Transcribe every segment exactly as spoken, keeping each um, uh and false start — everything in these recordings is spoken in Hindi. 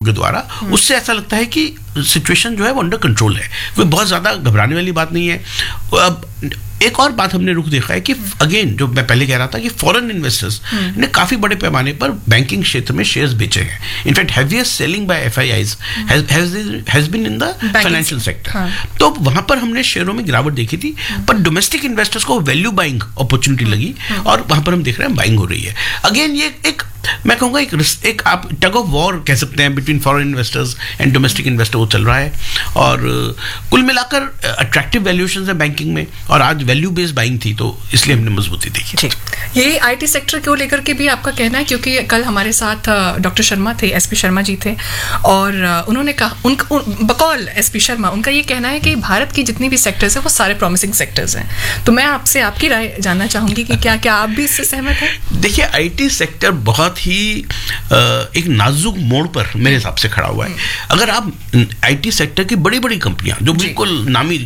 के द्वारा, उससे ऐसा लगता है कि सिचुएशन जो है वो अंडर कंट्रोल है, कोई बहुत ज़्यादा घबराने वाली बात नहीं है. अब एक और बात हमने रुख देखा है कि अगेन जो मैं पहले कह रहा था कि फॉरेन इन्वेस्टर्स ने काफ़ी बड़े पैमाने पर बैंकिंग क्षेत्र में शेयर्स बेचे हैं. In fact heaviest selling bye FIIs has been in the financial sector. तो वहाँ पर हमने शेयरों में गिरावट देखी थी, पर डोमेस्टिक इन्वेस्टर्स को वैल्यू बाइंग अपॉर्चुनिटी लगी और वहाँ पर हम देख रहे हैं बाइंग हो रही है. अगेन ये एक मैं कहूँगा एक एक आप टग ऑफ वॉर कह सकते हैं between foreign investors and domestic investor, वो चल रहा है. और कुल मिलाकर अट्रैक्टिव वैल्यूएशंस है बैंकिंग में, और आज वैल्यू बेस्ड बाइंग थी, तो इसलिए हमने मजबूती देखी. यही आईटी सेक्टर को लेकर के भी आपका कहना है, क्योंकि कल हमारे साथ डॉक्टर शर्मा थे, एसपी शर्मा जी थे, और उन्होंने कहा उनका उन, बकौल एसपी शर्मा उनका ये कहना है कि भारत की जितनी भी सेक्टर्स हैं वो सारे प्रॉमिसिंग सेक्टर्स हैं. तो मैं आपसे आपकी राय जानना चाहूंगी कि क्या क्या आप भी इससे सहमत हैं? देखिए, आईटी सेक्टर बहुत ही एक नाजुक मोड़ पर मेरे हिसाब से खड़ा हुआ है. अगर आप आईटी सेक्टर की बड़ी बड़ी कंपनियां जो बिल्कुल नामी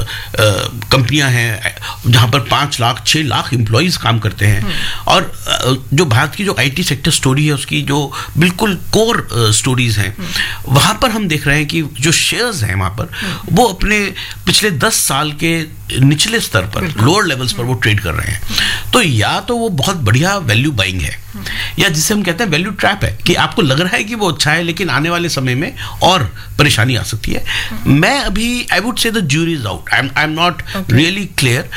कंपनियां हैं, जहां पर पांच लाख छह लाख एम्प्लॉइज काम करते हैं, और जो भारत की जो आईटी सेक्टर स्टोरी है उसकी जो बिल्कुल कोर स्टोरीज हैं, वहां पर हम देख रहे हैं कि जो शेयर्स हैं वहां पर वो अपने पिछले दस साल के निचले स्तर पर, लोअर लेवल्स पर वो ट्रेड कर रहे हैं. तो या तो वो बहुत बढ़िया वैल्यू बाइंग है, या जिसे हम कहते हैं वैल्यू ट्रैप है, कि आपको लग रहा है कि वो अच्छा है लेकिन आने वाले समय में और परेशानी आ सकती है. मैं अभी I would say the jury is out, I am I am not really clear.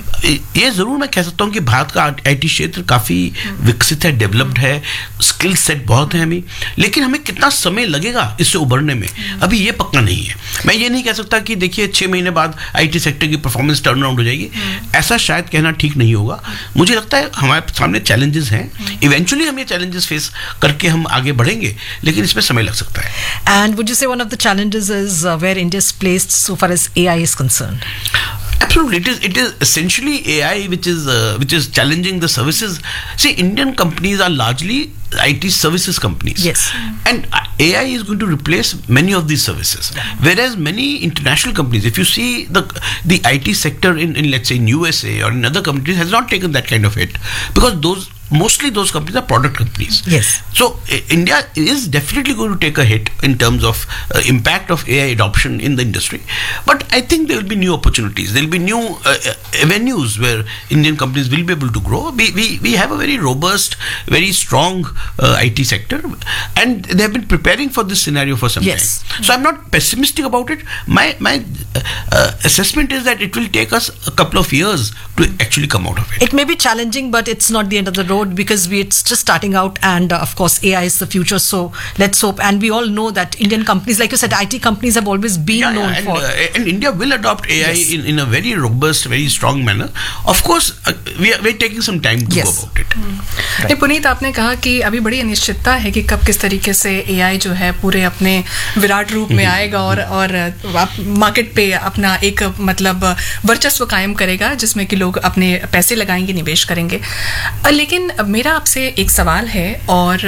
ये जरूर मैं कह सकता हूँ कि भारत का आईटी क्षेत्र काफी विकसित है, डेवलप्ड है, स्किल सेट बहुत है हमें, लेकिन हमें कितना समय लगेगा इससे उभरने में, अभी ये पक्का नहीं है. मैं ये नहीं कह सकता कि देखिए छह महीने बाद आईटी सेक्टर की परफॉर्मेंस टर्न अराउंड हो जाएगी, ऐसा शायद कहना ठीक नहीं होगा. मुझे लगता है हमारे सामने चैलेंजेस हैं, इवेंचुअली हम ये चैलेंजेस फेस करके हम आगे बढ़ेंगे, लेकिन इसमें समय लग सकता है. एंड वुड यू से one of the challenges is uh, where India is placed so far as A I is concerned? Absolutely, it is. It is essentially A I which is uh, which is challenging the services. See, Indian companies are largely I T services companies. Yes. And A I is going to replace many of these services. Whereas many international companies, if you see the the I T sector in, in let's say in U S A or in other countries, has not taken that kind of hit, because those mostly those companies are product companies. Yes. So uh, India is definitely going to take a hit in terms of uh, impact of A I adoption in the industry. But I think there will be new opportunities. There will be new uh, avenues where Indian companies will be able to grow. We we, we have a very robust, very strong uh, I T sector, and they have been preparing for this scenario for some yes. time. So I'm not pessimistic about it. My my uh, uh, assessment is that it will take us a couple of years to actually come out of it. It may be challenging, but it's not the end of the road, because we it's just starting out, and uh, of course A I is the future, so let's hope. And we all know that Indian companies, like you said, I T companies have always been yeah, known yeah, and, for uh, and India will adopt A I yes. in, in a very robust, very strong manner. Of course uh, we are we're taking some time to yes. go about it. hmm. right. Puneet, आपने कहा कि अभी बड़ी अनिश्चितता है कि कब किस तरीके से A I जो है पूरे अपने विराट रूप में आएगा और और मार्केट पे अपना एक मतलब वर्चस्व कायम करेगा, जिसमें कि लोग अपने पैसे लगाएंगे, निवेश करेंगे. लेकिन मेरा आपसे एक सवाल है, और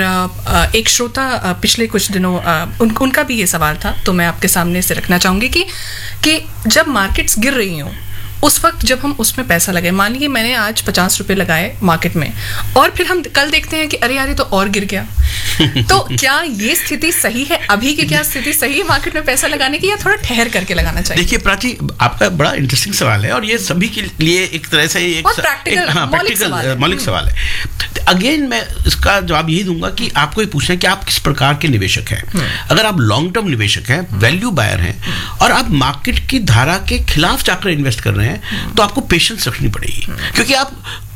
एक श्रोता पिछले कुछ दिनों उन, उनका भी ये सवाल था, तो मैं आपके सामने से रखना चाहूंगी कि कि जब मार्केट्स गिर रही हों, उस वक्त जब हम उसमें पैसा लगाए, मान लीजिए मैंने आज पचास रुपए लगाए मार्केट में, और फिर हम कल देखते हैं कि अरे यार ये तो और गिर गया, तो क्या ये स्थिति सही है? अभी की क्या स्थिति सही है मार्केट में पैसा लगाने की, या थोड़ा ठहर करके लगाना चाहिए? देखिए प्राची, आपका बड़ा इंटरेस्टिंग सवाल है, और ये सभी के लिए एक तरह से एक प्रैक्टिकल मौलिक सवाल है. अगेन मैं इसका जवाब यही दूंगा कि आपको ये पूछना है कि आप किस प्रकार के निवेशक हैं. अगर आप लॉन्ग टर्म निवेशक हैं, वैल्यू बायर हैं, और आप मार्केट की धारा के खिलाफ जाकर इन्वेस्ट कर रहे हैं, तो आपको पेशेंस रखनी पड़ेगी, क्योंकि आप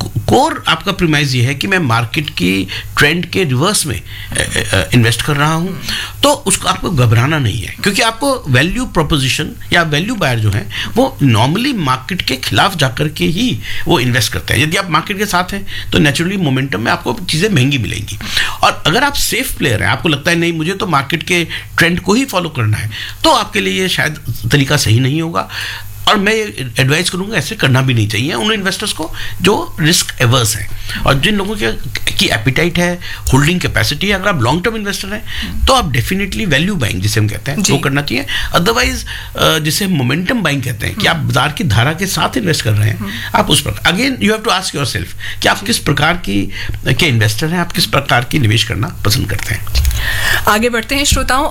कोर आपका प्रीमाइज ये है कि मैं मार्केट की ट्रेंड के रिवर्स में इन्वेस्ट कर रहा हूं, तो उसको आपको घबराना नहीं है, क्योंकि आपको वैल्यू प्रोपोजिशन या वैल्यू बायर जो है वो नॉर्मली मार्केट के खिलाफ जाकर के ही वो इन्वेस्ट करते हैं. यदि आप मार्केट के साथ हैं तो नेचुरली मोमेंटम में आपको चीज़ें महंगी मिलेंगी. और अगर आप सेफ प्लेयर हैं, आपको लगता है नहीं मुझे तो मार्केट के ट्रेंड को ही फॉलो करना है, तो आपके लिए ये शायद तरीका सही नहीं होगा. और मैं एडवाइस करूंगा ऐसे करना भी नहीं चाहिए उन इन्वेस्टर्स को जो रिस्क एवर्स हैं, और जिन लोगों के की एपिटाइट है, होल्डिंग कैपेसिटी है. अगर आप लॉन्ग टर्म इन्वेस्टर हैं तो आप डेफिनेटली वैल्यू बाइंग जिसे हम कहते हैं वो करना चाहिए. अदरवाइज जिसे मोमेंटम बाइंग कहते हैं कि आप बाजार की धारा के साथ इन्वेस्ट कर रहे हैं, आप उस पर again you have to ask yourself कि आप किस प्रकार की के इन्वेस्टर हैं, आप किस प्रकार की निवेश करना पसंद करते हैं. आगे बढ़ते हैं श्रोताओं.